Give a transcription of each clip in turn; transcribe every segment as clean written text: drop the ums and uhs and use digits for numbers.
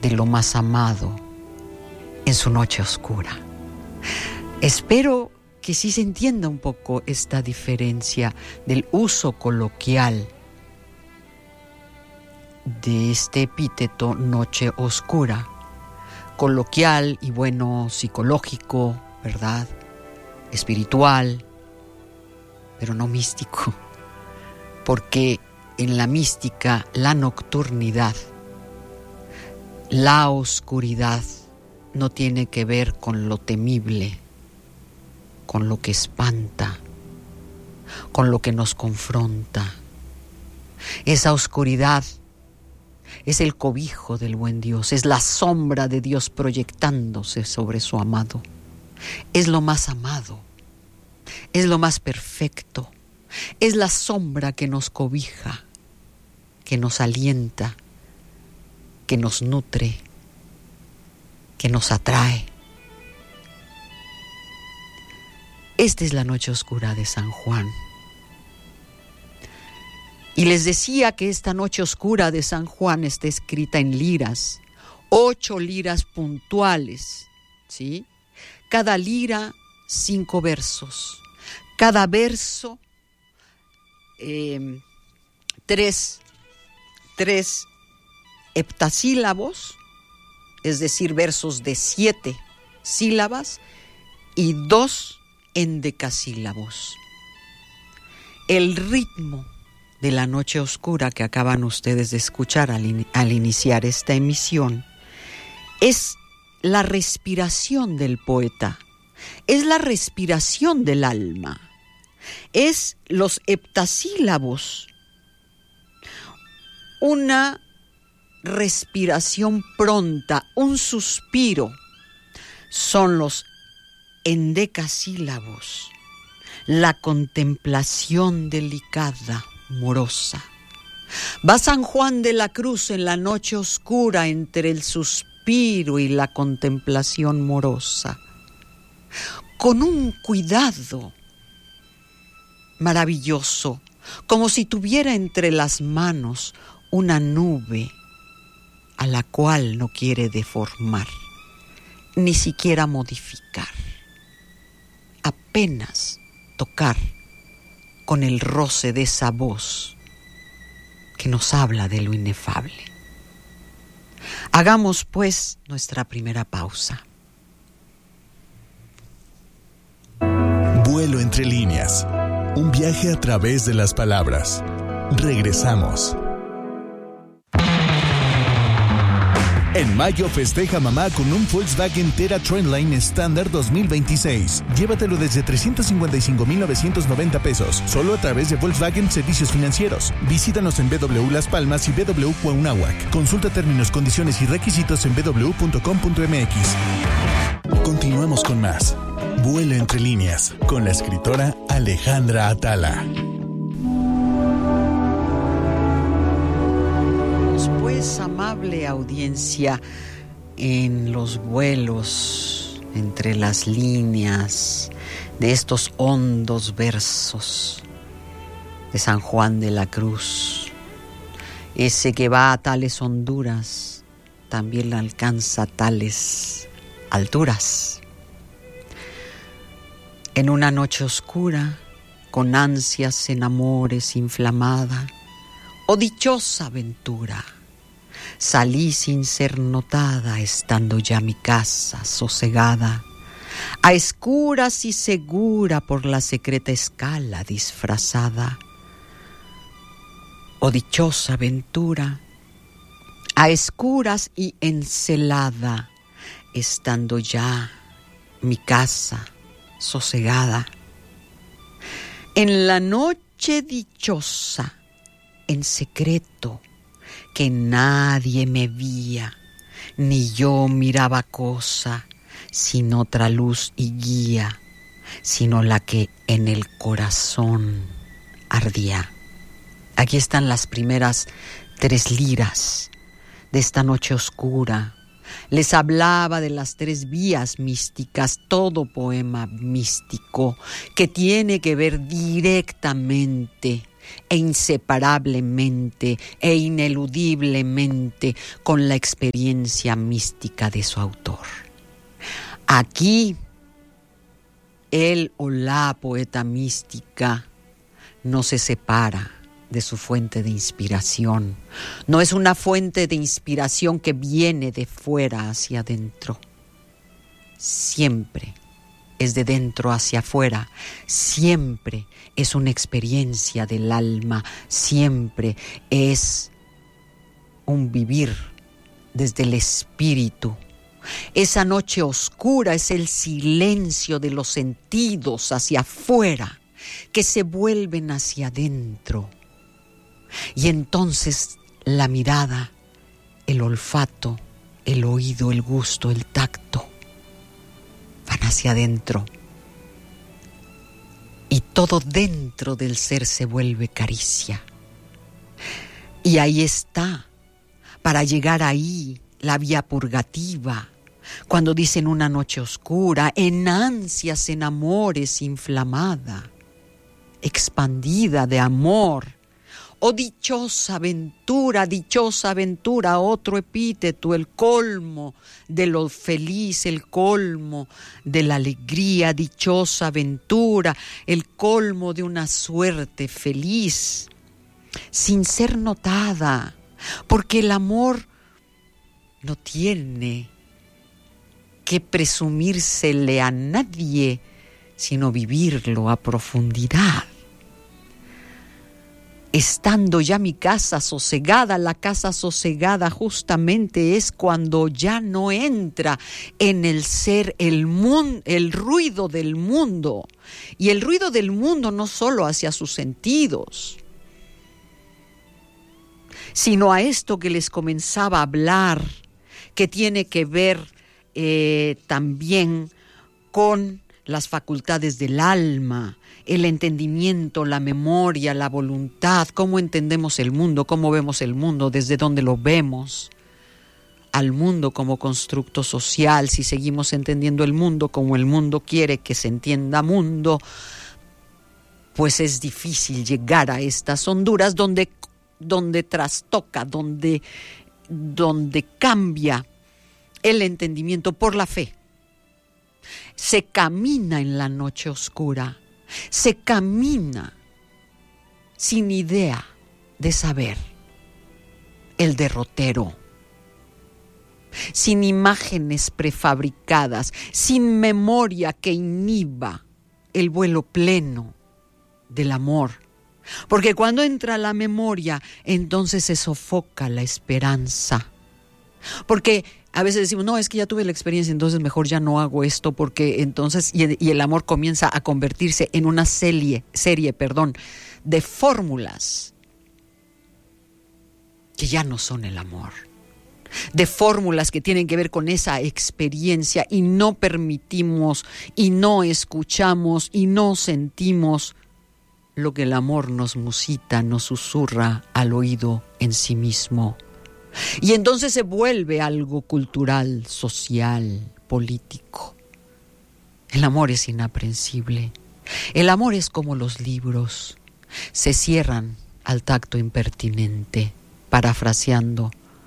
de lo más amado en su noche oscura. Espero que sí se entienda un poco esta diferencia del uso coloquial de este epíteto noche oscura, coloquial y bueno, psicológico, ¿verdad? Espiritual, pero no místico, porque en la mística la nocturnidad, la oscuridad no tiene que ver con lo temible, con lo que espanta, con lo que nos confronta. Esa oscuridad es el cobijo del buen Dios, es la sombra de Dios proyectándose sobre su amado. Es lo más amado, es lo más perfecto, es la sombra que nos cobija, que nos alienta, que nos nutre, que nos atrae. Esta es la noche oscura de San Juan. Y les decía que esta noche oscura de San Juan está escrita en liras, 8 liras puntuales, ¿sí? Cada lira 5 versos, cada verso 3 heptasílabos, es decir, versos de 7 sílabas y 2 endecasílabos. El ritmo de la noche oscura que acaban ustedes de escuchar al iniciar esta emisión es la respiración del poeta, es la respiración del alma, es los heptasílabos, una respiración pronta, un suspiro. Son los endecasílabos, la contemplación delicada, morosa. Va San Juan de la Cruz en la noche oscura entre el suspiro y la contemplación morosa, con un cuidado maravilloso, como si tuviera entre las manos una nube a la cual no quiere deformar, ni siquiera modificar, apenas tocar con el roce de esa voz que nos habla de lo inefable. Hagamos pues nuestra primera pausa. Vuelo entre líneas, un viaje a través de las palabras. Regresamos. En mayo festeja mamá con un Volkswagen Tera Trendline estándar 2026. Llévatelo desde 355,990 pesos, solo a través de Volkswagen Servicios Financieros. Visítanos en BW Las Palmas y BW Cuauhnáhuac. Consulta términos, condiciones y requisitos en bw.com.mx. Continuamos con más. Vuelo entre líneas, con la escritora Alejandra Atala. Pues, amable audiencia, en los vuelos entre las líneas de estos hondos versos de San Juan de la Cruz, ese que va a tales honduras también alcanza tales alturas. En una noche oscura, con ansias en amores inflamada, oh dichosa aventura, salí sin ser notada, estando ya mi casa sosegada, a escuras y segura por la secreta escala disfrazada. Oh dichosa aventura, a escuras y encelada, estando ya mi casa sosegada. En la noche dichosa, en secreto, que nadie me veía, ni yo miraba cosa, sin otra luz y guía, sino la que en el corazón ardía. Aquí están las primeras 3 liras de esta noche oscura. Les hablaba de las 3 vías místicas, todo poema místico que tiene que ver directamente e inseparablemente e ineludiblemente con la experiencia mística de su autor. Aquí, él o la poeta mística no se separa de su fuente de inspiración. No es una fuente de inspiración que viene de fuera hacia adentro. Siempre es de dentro hacia afuera. Siempre es una experiencia del alma. Siempre es un vivir desde el espíritu. Esa noche oscura es el silencio de los sentidos hacia afuera que se vuelven hacia adentro. Y entonces la mirada, el olfato, el oído, el gusto, el tacto van hacia adentro. Y todo dentro del ser se vuelve caricia. Y ahí está, para llegar ahí, la vía purgativa. Cuando dicen una noche oscura, en ansias, en amores, inflamada, expandida de amor. Oh dichosa aventura, otro epíteto, el colmo de lo feliz, el colmo de la alegría, dichosa aventura, el colmo de una suerte feliz, sin ser notada, porque el amor no tiene que presumírsele a nadie, sino vivirlo a profundidad. Estando ya mi casa sosegada, la casa sosegada justamente es cuando ya no entra en el ser el ruido del mundo. Y el ruido del mundo no solo hacia sus sentidos, sino a esto que les comenzaba a hablar, que tiene que ver también con las facultades del alma, el entendimiento, la memoria, la voluntad, cómo entendemos el mundo, cómo vemos el mundo, desde dónde lo vemos, al mundo como constructo social, si seguimos entendiendo el mundo como el mundo quiere que se entienda mundo, pues es difícil llegar a estas honduras donde trastoca, donde cambia el entendimiento por la fe. Se camina en la noche oscura, se camina sin idea de saber el derrotero, sin imágenes prefabricadas, sin memoria que inhiba el vuelo pleno del amor. Porque cuando entra la memoria, entonces se sofoca la esperanza. Porque a veces decimos, no, es que ya tuve la experiencia, entonces mejor ya no hago esto, porque entonces, y el amor comienza a convertirse en una serie de fórmulas que ya no son el amor, de fórmulas que tienen que ver con esa experiencia, y no permitimos, y no escuchamos, y no sentimos lo que el amor nos musita, nos susurra al oído en sí mismo. Y entonces se vuelve algo cultural, social, político. El amor es inaprensible. El amor es como los libros. Se cierran al tacto impertinente, parafraseando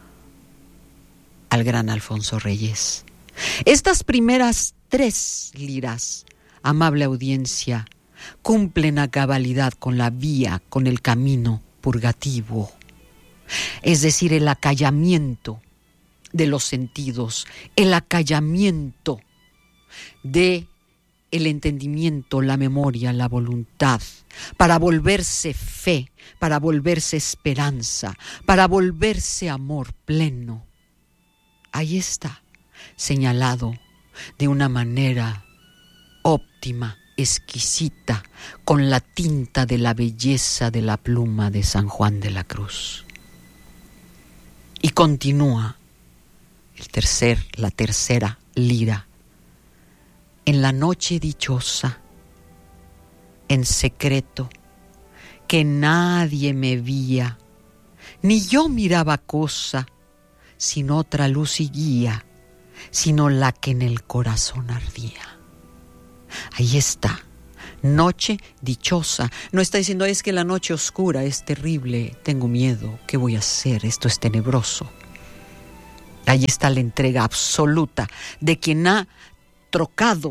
al gran Alfonso Reyes. Estas primeras 3 liras, amable audiencia, cumplen a cabalidad con la vía, con el camino purgativo. Es decir, el acallamiento de los sentidos, el acallamiento de el entendimiento, la memoria, la voluntad, para volverse fe, para volverse esperanza, para volverse amor pleno. Ahí está, señalado de una manera óptima, exquisita, con la tinta de la belleza de la pluma de San Juan de la Cruz. Y continúa la tercera lira. En la noche dichosa, en secreto, que nadie me veía, ni yo miraba cosa, sin otra luz y guía, sino la que en el corazón ardía. Ahí está, Noche dichosa. No está diciendo es que la noche oscura es terrible, tengo miedo, ¿qué voy a hacer? Esto es tenebroso. Ahí está la entrega absoluta de quien ha trocado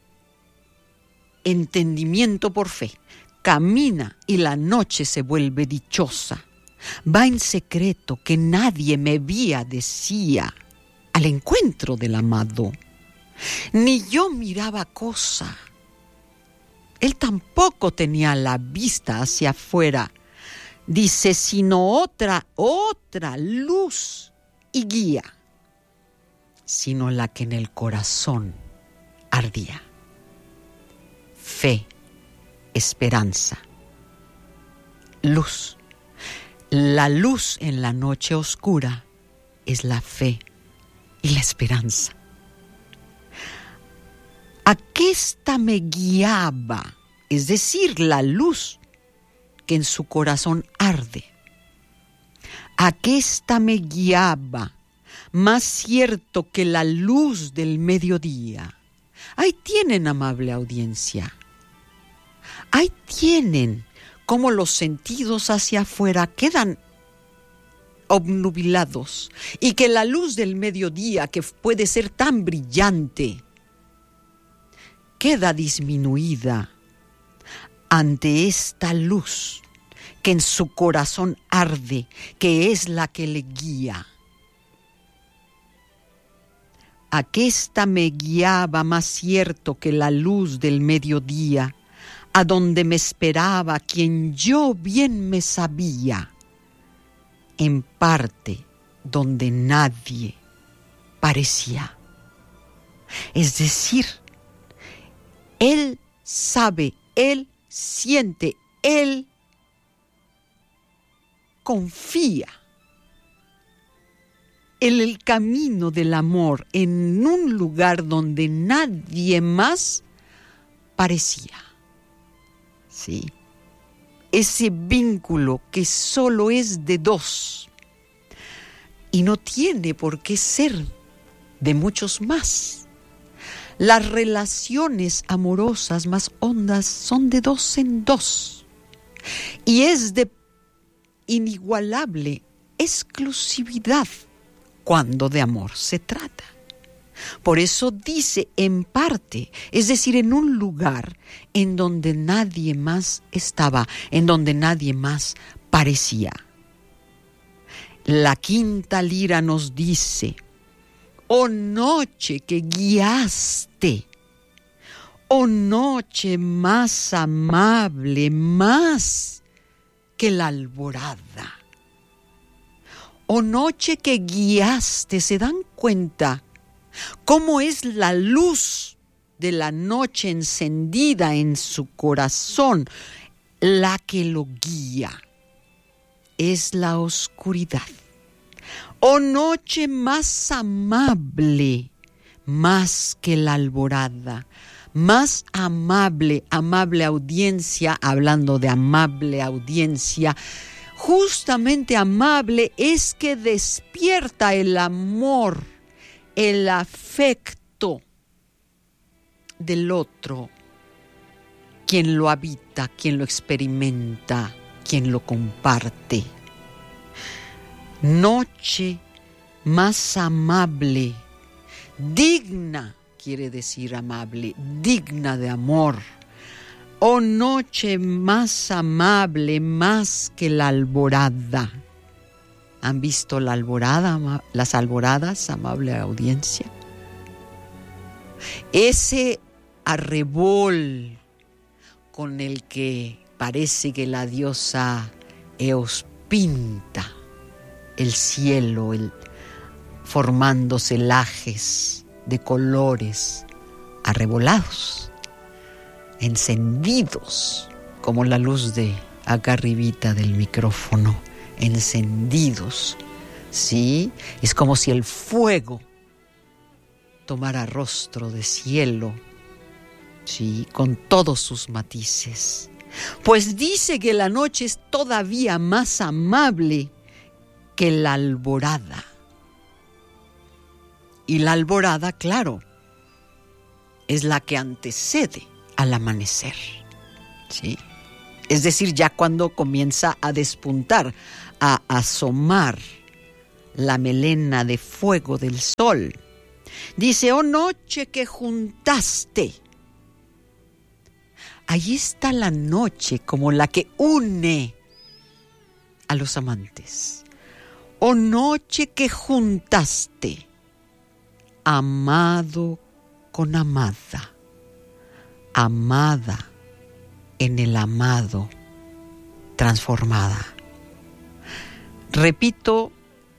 entendimiento por fe. Camina y la noche se vuelve dichosa. Va en secreto que nadie me vía, decía, al encuentro del amado. Ni yo miraba cosa. Él tampoco tenía la vista hacia afuera. Dice, sino otra luz y guía, sino la que en el corazón ardía. Fe, esperanza, luz. La luz en la noche oscura es la fe y la esperanza. Aquesta me guiaba, es decir, la luz que en su corazón arde. Aquesta me guiaba, más cierto que la luz del mediodía. Ahí tienen, amable audiencia. Ahí tienen cómo los sentidos hacia afuera quedan obnubilados y que la luz del mediodía, que puede ser tan brillante, queda disminuida ante esta luz que en su corazón arde, que es la que le guía. Aquesta me guiaba más cierto que la luz del mediodía, a donde me esperaba quien yo bien me sabía, en parte donde nadie parecía. Es decir, Él sabe, Él siente, Él confía en el camino del amor, en un lugar donde nadie más parecía. Sí, ese vínculo que solo es de dos y no tiene por qué ser de muchos más. Las relaciones amorosas más hondas son de dos en dos y es de inigualable exclusividad cuando de amor se trata. Por eso dice en parte, es decir, en un lugar en donde nadie más estaba, en donde nadie más parecía. La quinta lira nos dice, oh noche que guiaste, oh noche más amable, más que la alborada. Oh noche que guiaste, ¿se dan cuenta cómo es la luz de la noche encendida en su corazón la que lo guía? Es la oscuridad. Oh noche más amable, más que la alborada, más amable, amable audiencia, hablando de amable audiencia, justamente amable es que despierta el amor, el afecto del otro, quien lo habita, quien lo experimenta, quien lo comparte. Noche más amable, digna, quiere decir amable, digna de amor. Oh noche más amable, más que la alborada. ¿Han visto la alborada, las alboradas, amable audiencia? Ese arrebol con el que parece que la diosa Eos pinta el cielo, formando celajes de colores arrebolados, encendidos, como la luz de acá arribita del micrófono, encendidos, ¿sí? Es como si el fuego tomara rostro de cielo, ¿sí? Con todos sus matices. Pues dice que la noche es todavía más amable que la alborada. Y la alborada, claro, es la que antecede al amanecer. ¿sí? Es decir, ya cuando comienza a despuntar, a asomar la melena de fuego del sol. Dice, oh noche que juntaste. Ahí está la noche como la que une a los amantes. Oh noche que juntaste, amado con amada, amada en el amado, transformada. Repito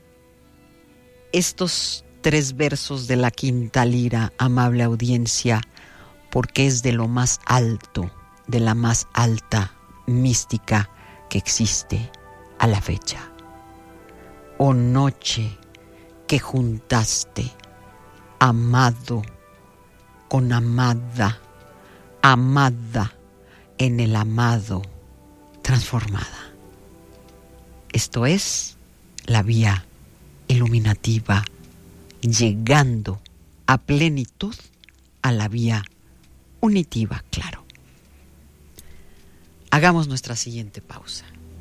estos 3 versos de la quinta lira, amable audiencia, porque es de lo más alto, de la más alta mística que existe a la fecha. Oh noche que juntaste, amado con amada, amada en el amado, transformada. Esto es la vía iluminativa, llegando a plenitud a la vía unitiva, claro. Hagamos nuestra siguiente pausa.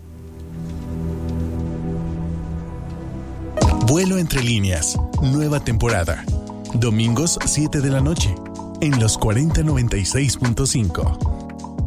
Vuelo entre líneas, nueva temporada. Domingos 7 de la noche, en los 4096.5.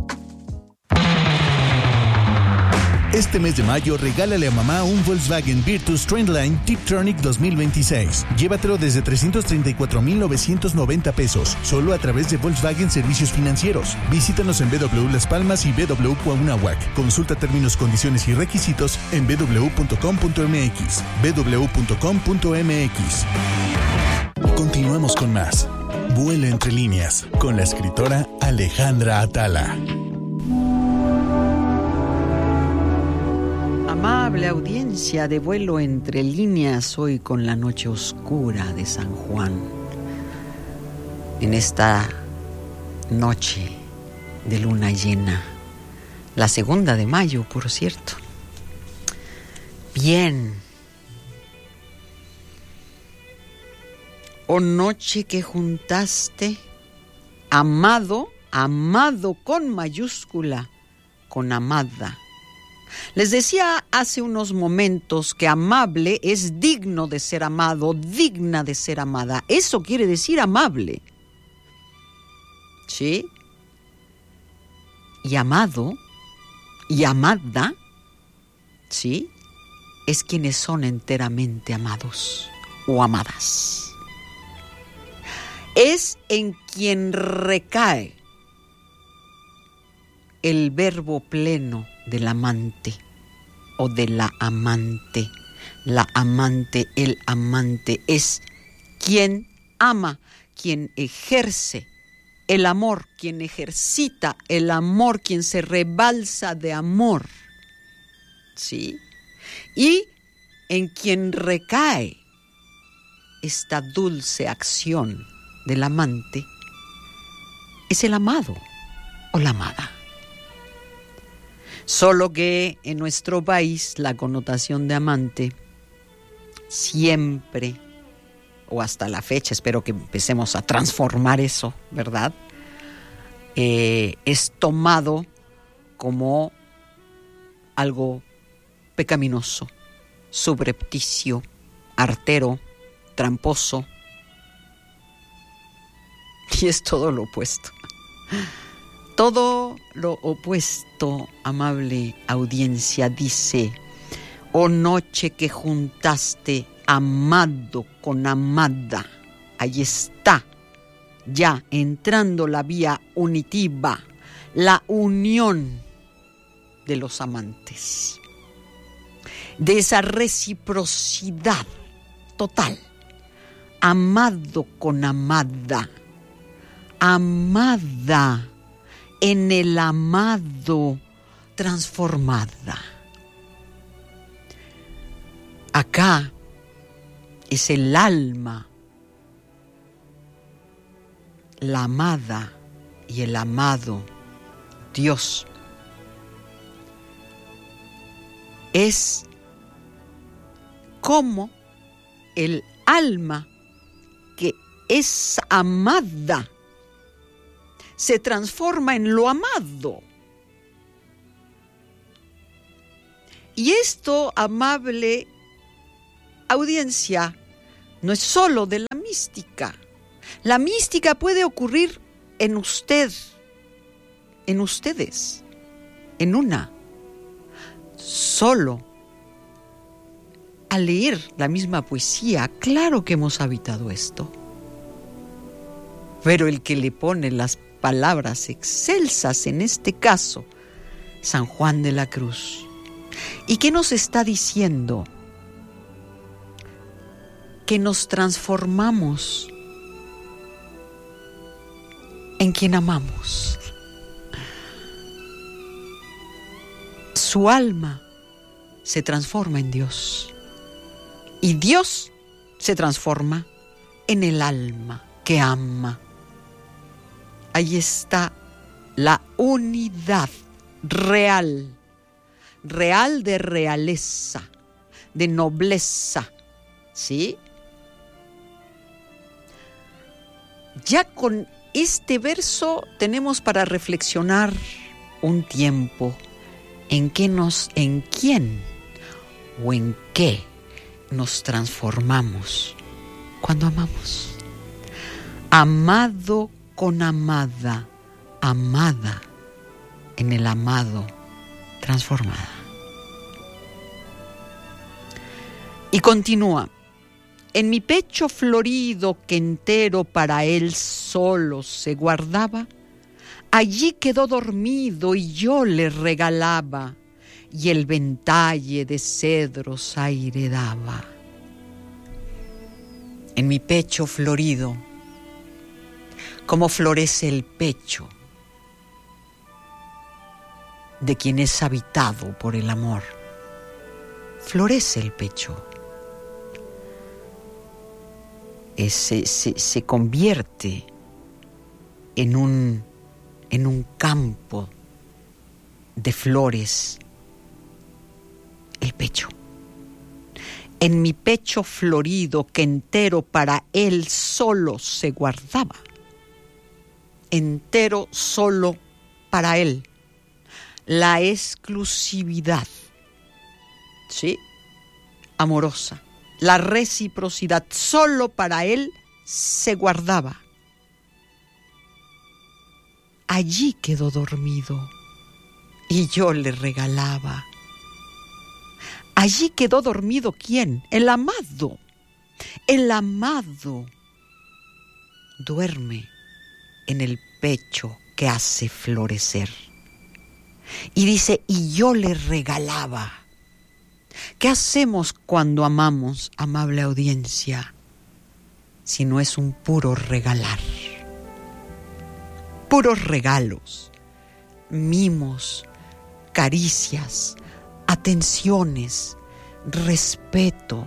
Este mes de mayo, regálale a mamá un Volkswagen Virtus Trendline Tiptronic 2026. Llévatelo desde 334,990 pesos, solo a través de Volkswagen Servicios Financieros. Visítanos en BW Las Palmas y BW Cuauhnáhuac. Consulta términos, condiciones y requisitos en bw.com.mx. bw.com.mx. Continuamos con más. Vuelo entre líneas, con la escritora Alejandra Atala. Amable audiencia de Vuelo entre líneas, hoy con la noche oscura de San Juan. En esta noche de luna llena, la 2 de mayo, por cierto. Bien. Oh noche que juntaste, amado, amado con mayúscula, con amada. Les decía hace unos momentos que amable es digno de ser amado, digna de ser amada. Eso quiere decir amable. ¿Sí? Y amado y amada, ¿sí? Es quienes son enteramente amados o amadas. Es en quien recae el verbo pleno del amante o de la amante. La amante, el amante es quien ama, quien ejerce el amor, quien ejercita el amor, quien se rebalsa de amor. ¿Sí? Y en quien recae esta dulce acción del amante es el amado o la amada. Solo que en nuestro país la connotación de amante siempre, o hasta la fecha, espero que empecemos a transformar eso, ¿verdad? Es tomado como algo pecaminoso, subrepticio, artero, tramposo. Y es todo lo opuesto. Todo lo opuesto, amable audiencia, dice: oh noche que juntaste amado con amada. Ahí está, ya entrando la vía unitiva, la unión de los amantes, de esa reciprocidad total. Amado con amada, amada en el amado, transformada. Acá es el alma, la amada y el amado, Dios. Es como el alma que es amada se transforma en lo amado. Y esto, amable audiencia, no es solo de la mística. La mística puede ocurrir en usted, en ustedes, en una. Solo al leer la misma poesía, claro que hemos habitado esto. Pero el que le pone las palabras excelsas, en este caso, San Juan de la Cruz. ¿Y qué nos está diciendo? Que nos transformamos en quien amamos. Su alma se transforma en Dios y Dios se transforma en el alma que ama. Ahí está la unidad real, real de realeza, de nobleza, ¿sí? Ya con este verso tenemos para reflexionar un tiempo en quién o en qué nos transformamos cuando amamos. Amado con amada, amada en el amado, transformada. Y continúa: en mi pecho florido que entero para él solo se guardaba, allí quedó dormido y yo le regalaba, y el ventalle de cedros aire daba. En mi pecho florido, como florece el pecho de quien es habitado por el amor. Florece el pecho. Se convierte en un campo de flores, el pecho. En mi pecho florido que entero para él solo se guardaba, entero solo para él, la exclusividad, ¿sí? Amorosa. La reciprocidad solo para él se guardaba. Allí quedó dormido y yo le regalaba. Allí quedó dormido ¿quién? El amado. El amado duerme en el pecho que hace florecer. Y dice, y yo le regalaba. ¿Qué hacemos cuando amamos, amable audiencia? Si no es un puro regalar. Puros regalos, mimos, caricias, atenciones, respeto.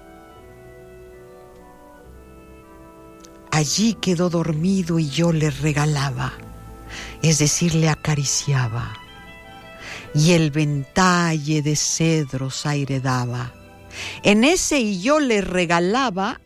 Allí quedó dormido y yo le regalaba, es decir, le acariciaba. Y el ventalle de cedros aire daba. En ese y yo le regalaba,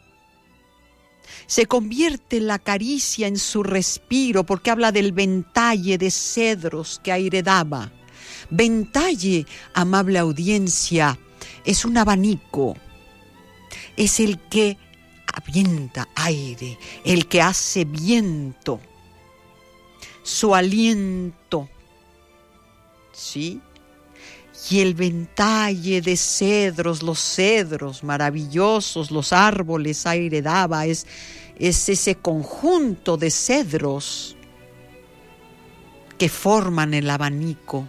se convierte la caricia en su respiro, porque habla del ventalle de cedros que aire daba. Ventalle, amable audiencia, es un abanico, es el que avienta aire, el que hace viento, su aliento, ¿sí? Y el ventalle de cedros, los cedros maravillosos, los árboles aire daba, es ese conjunto de cedros que forman el abanico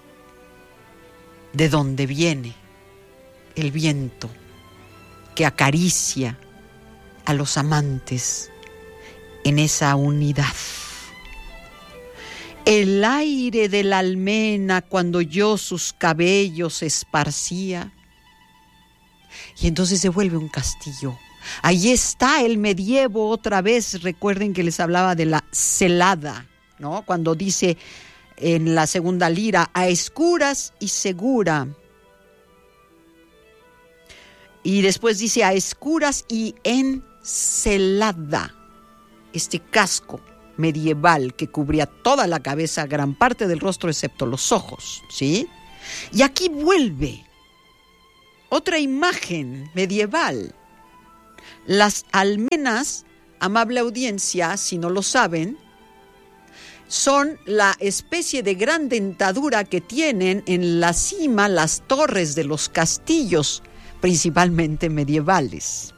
de donde viene el viento que acaricia a los amantes en esa unidad. El aire de la almena cuando yo sus cabellos esparcía, y entonces se vuelve un castillo. Ahí está el medievo otra vez. Recuerden que les hablaba de la celada, ¿no? Cuando dice en la segunda lira, a escuras y segura. Y después dice a escuras y encelada. Este casco medieval que cubría toda la cabeza, gran parte del rostro excepto los ojos, ¿sí? Y aquí vuelve otra imagen medieval. Las almenas, amable audiencia, si no lo saben, son la especie de gran dentadura que tienen en la cima las torres de los castillos, principalmente medievales.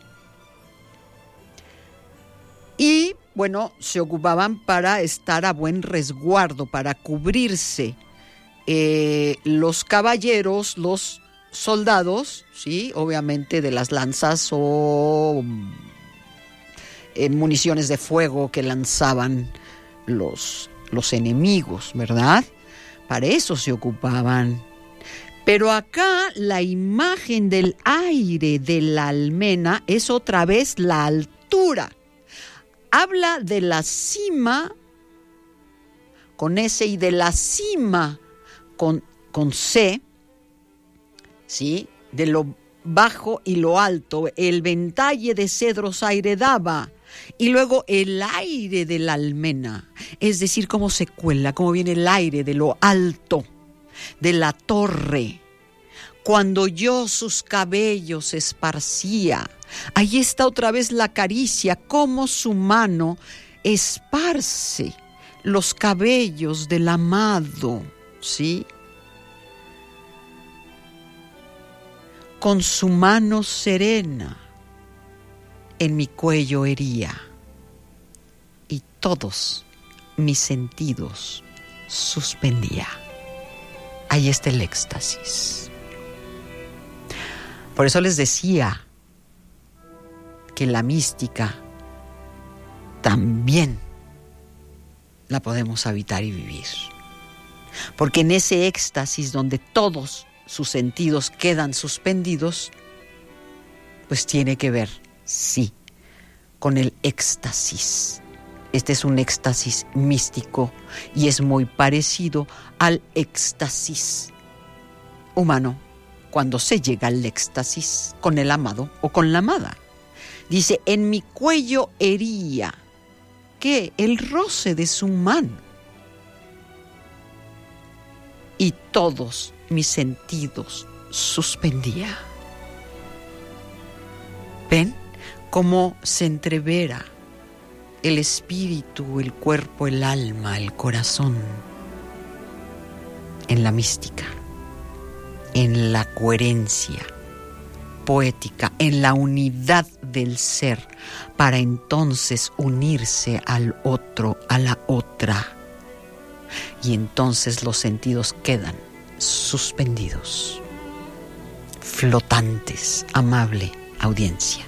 Y, bueno, se ocupaban para estar a buen resguardo, para cubrirse los caballeros, los soldados, ¿sí? Obviamente de las lanzas o municiones de fuego que lanzaban los enemigos, ¿verdad? Para eso se ocupaban. Pero acá la imagen del aire de la almena es otra vez la altura. Habla de la cima con S y de la cima con C, ¿sí? De lo bajo y lo alto. El ventalle de cedros aire daba. Y luego el aire de la almena, es decir, cómo se cuela, cómo viene el aire de lo alto, de la torre. Cuando yo sus cabellos esparcía, ahí está otra vez la caricia, cómo su mano esparce los cabellos del amado, ¿sí? Con su mano serena en mi cuello hería y todos mis sentidos suspendía. Ahí está el éxtasis. Por eso les decía que la mística también la podemos habitar y vivir. Porque en ese éxtasis donde todos sus sentidos quedan suspendidos, pues tiene que ver, sí, con el éxtasis. Este es un éxtasis místico y es muy parecido al éxtasis humano cuando se llega al éxtasis con el amado o con la amada. Dice, en mi cuello hería, ¿qué? El roce de su mano. Y todos mis sentidos suspendía. ¿Ven cómo se entrevera el espíritu, el cuerpo, el alma, el corazón en la mística, en la coherencia poética, en la unidad del ser, para entonces unirse al otro, a la otra? Y entonces los sentidos quedan suspendidos, flotantes, amable audiencia.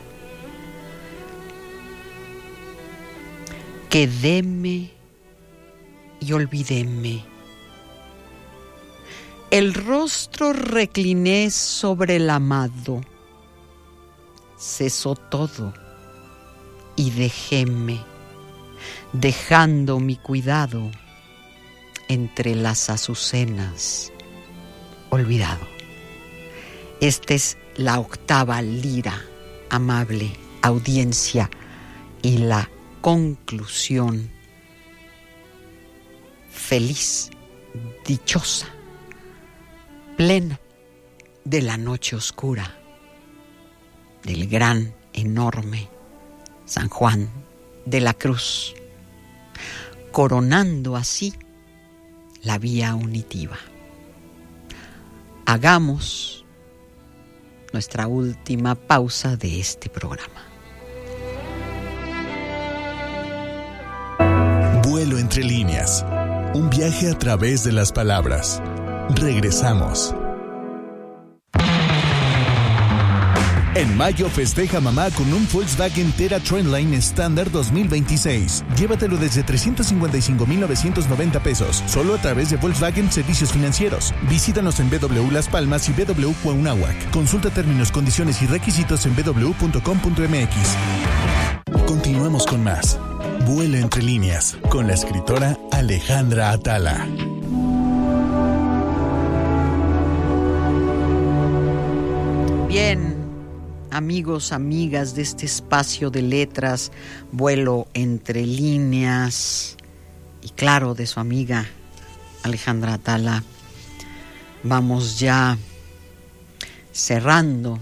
Quedéme y olvidéme. El rostro recliné sobre el amado. Cesó todo y dejéme, dejando mi cuidado entre las azucenas, olvidado. Esta es la octava lira, amable audiencia, y la conclusión feliz, dichosa, plena de la noche oscura del gran, enorme San Juan de la Cruz, coronando así la vía unitiva. Hagamos nuestra última pausa de este programa. Vuelo entre líneas. Un viaje a través de las palabras. Regresamos. En mayo festeja mamá con un Volkswagen Tera Trendline Standard 2026. Llévatelo desde 355,990 pesos, solo a través de Volkswagen Servicios Financieros. Visítanos en BW Las Palmas y BW Cuauhnáhuac. Consulta términos, condiciones y requisitos en bw.com.mx. Continuamos con más. Vuelo entre líneas, con la escritora Alejandra Atala. Bien, amigos, amigas de este espacio de letras, Vuelo entre líneas, y claro, de su amiga Alejandra Atala, Vamos ya cerrando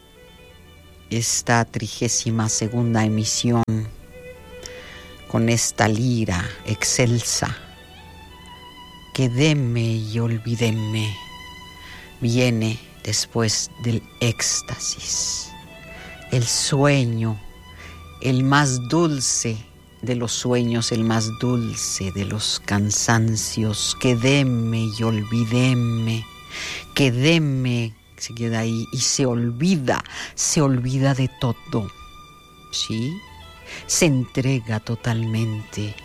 esta 32ª emisión con esta lira excelsa. Quedéme y olvidéme viene después del éxtasis, el sueño, el más dulce de los sueños, el más dulce de los cansancios. Quedéme y olvidéme, quedéme, se queda ahí y se olvida de todo, ¿sí? Se entrega totalmente.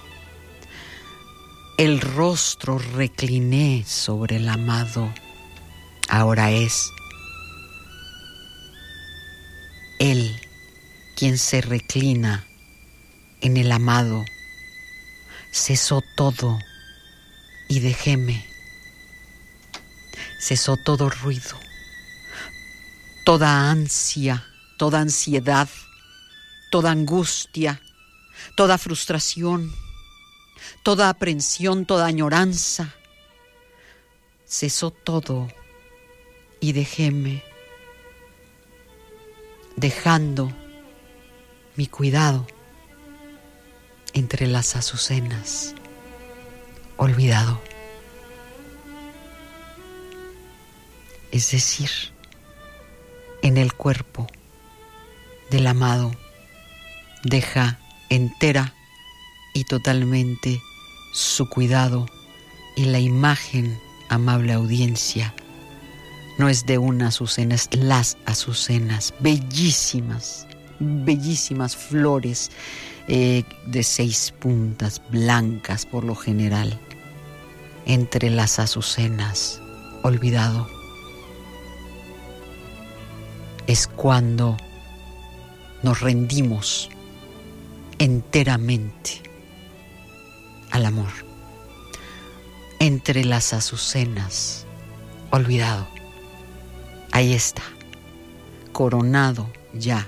El rostro recliné sobre el amado. Ahora es él quien se reclina en el amado. Cesó todo y dejéme. Cesó todo ruido, toda ansia, toda ansiedad, toda angustia, toda frustración, toda aprensión, toda añoranza. Cesó todo y dejéme, dejando mi cuidado entre las azucenas, olvidado. Es decir, en el cuerpo del amado, deja entera y totalmente su cuidado, y la imagen, amable audiencia, no es de una azucena, es las azucenas, bellísimas, bellísimas flores de 6 puntas, blancas por lo general, entre las azucenas, olvidado. Es cuando nos rendimos enteramente al amor. Entre las azucenas, olvidado. Ahí está, coronado ya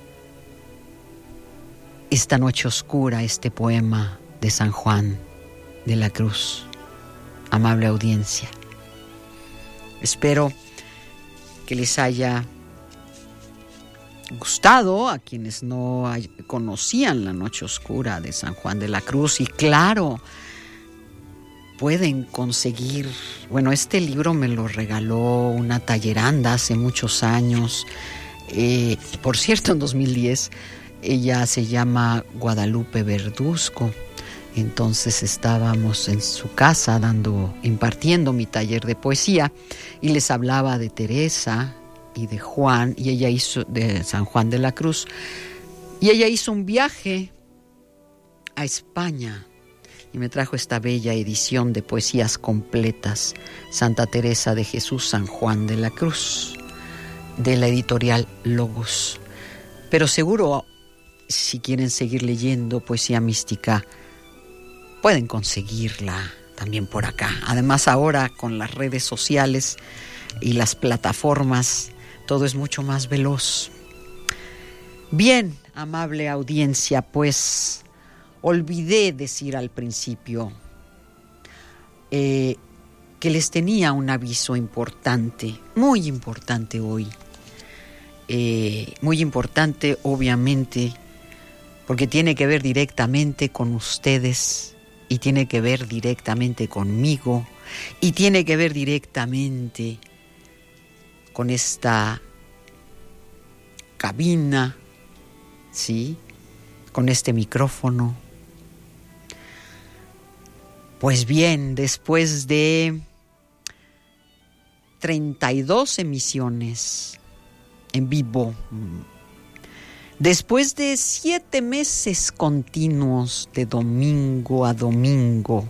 esta noche oscura, este poema de San Juan de la Cruz. Amable audiencia, espero que les haya gustado a quienes no conocían la noche oscura de San Juan de la Cruz. Y claro, pueden conseguir, bueno, este libro me lo regaló una talleranda hace muchos años, por cierto en 2010. Ella se llama Guadalupe Verduzco. Entonces estábamos en su casa impartiendo mi taller de poesía, y les hablaba de Teresa y de Juan, y ella hizo de San Juan de la Cruz, y ella hizo un viaje a España y me trajo esta bella edición de poesías completas, Santa Teresa de Jesús, San Juan de la Cruz, de la editorial Logos. Pero seguro, si quieren seguir leyendo poesía mística, pueden conseguirla también por acá. Además, ahora con las redes sociales y las plataformas, todo es mucho más veloz. Bien, amable audiencia, pues olvidé decir al principio que les tenía un aviso importante, muy importante hoy. Muy importante, obviamente, porque tiene que ver directamente con ustedes, y tiene que ver directamente conmigo, y tiene que ver directamente con esta cabina, ¿sí? Con este micrófono. Pues bien, después de 32 emisiones en vivo, después de 7 meses continuos de domingo a domingo,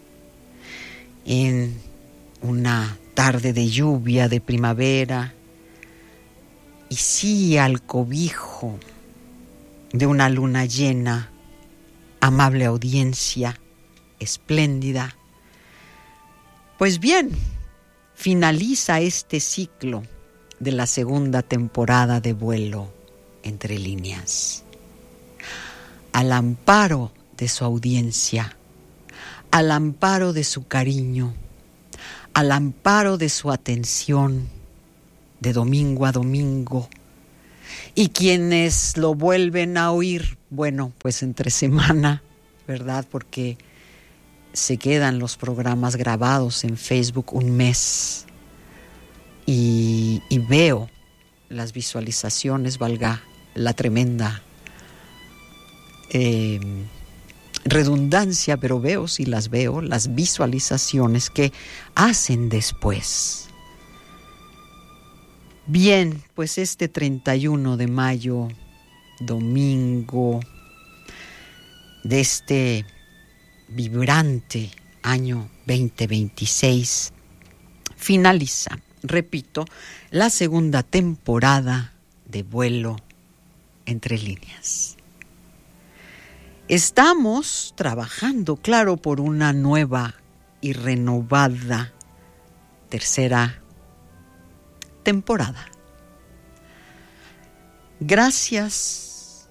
en una tarde de lluvia de primavera, y sí al cobijo de una luna llena, amable audiencia, espléndida, pues bien, finaliza este ciclo de la segunda temporada de Vuelo entre líneas. Al amparo de su audiencia, al amparo de su cariño, al amparo de su atención de domingo a domingo. Y quienes lo vuelven a oír, bueno, pues entre semana, ¿verdad? Porque se quedan los programas grabados en Facebook un mes y veo las visualizaciones, valga la tremenda redundancia, pero veo las visualizaciones que hacen después. Bien, pues este 31 de mayo, domingo de este vibrante año 2026, finaliza, repito, la segunda temporada de Vuelo entre líneas. Estamos trabajando, claro, por una nueva y renovada tercera temporada. Gracias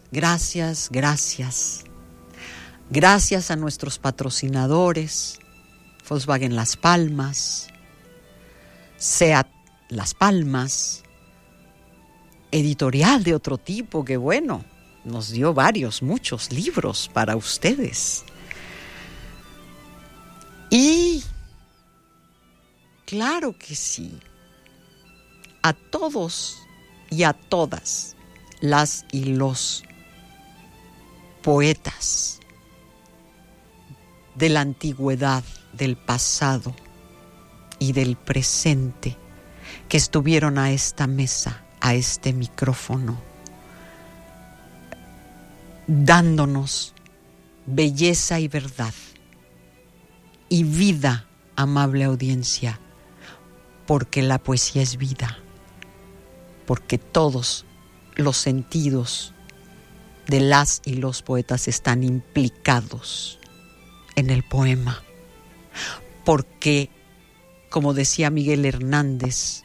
a nuestros patrocinadores, Volkswagen Las Palmas, SEAT Las Palmas, editorial de otro tipo que, bueno, nos dio muchos libros para ustedes. Y, claro que sí, a todos y a todas las y los poetas de la antigüedad, del pasado y del presente que estuvieron a esta mesa, a este micrófono, dándonos belleza y verdad y vida, amable audiencia, porque la poesía es vida, porque todos los sentidos de las y los poetas están implicados en el poema, porque, como decía Miguel Hernández,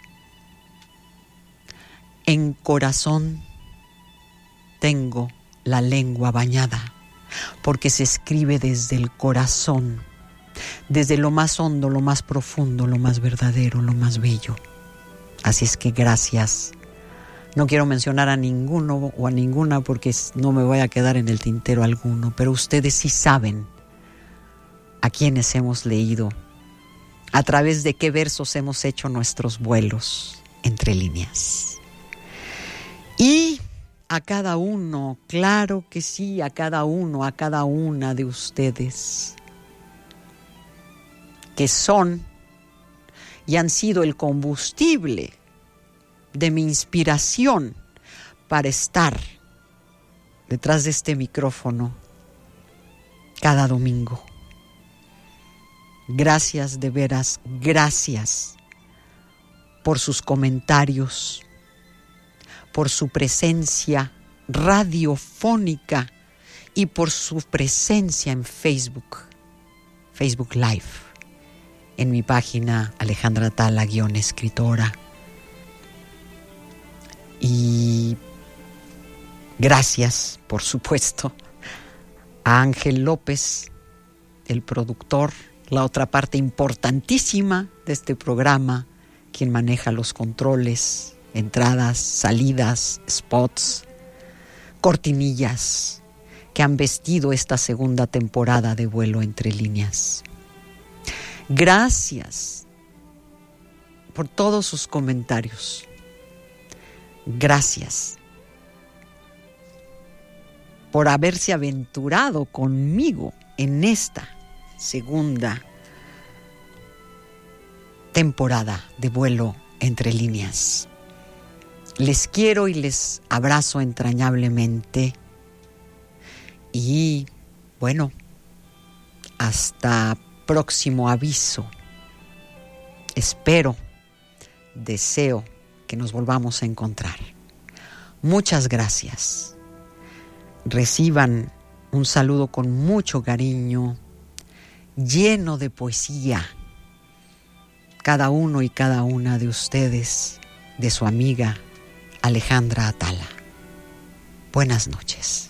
en corazón tengo la lengua bañada, porque se escribe desde el corazón, desde lo más hondo, lo más profundo, lo más verdadero, lo más bello. Así es que gracias. No quiero mencionar a ninguno o a ninguna porque no me voy a quedar en el tintero alguno, pero ustedes sí saben a quienes hemos leído, a través de qué versos hemos hecho nuestros vuelos entre líneas. Y a cada uno, claro que sí, a cada uno, a cada una de ustedes, que son y han sido el combustible de mi inspiración para estar detrás de este micrófono cada domingo. Gracias, de veras, gracias por sus comentarios, por su presencia radiofónica y por su presencia en Facebook Live, en mi página Alejandra Atala _escritora. Y gracias, por supuesto, a Ángel López, el productor, la otra parte importantísima de este programa, quien maneja los controles, entradas, salidas, spots, cortinillas que han vestido esta segunda temporada de Vuelo entre líneas. Gracias por todos sus comentarios. Gracias por haberse aventurado conmigo en esta segunda temporada de Vuelo entre líneas. Les quiero y les abrazo entrañablemente y, bueno, hasta próximo aviso. Espero, deseo que nos volvamos a encontrar. Muchas gracias. Reciban un saludo con mucho cariño, lleno de poesía, cada uno y cada una de ustedes, de su amiga Alejandra Atala. Buenas noches.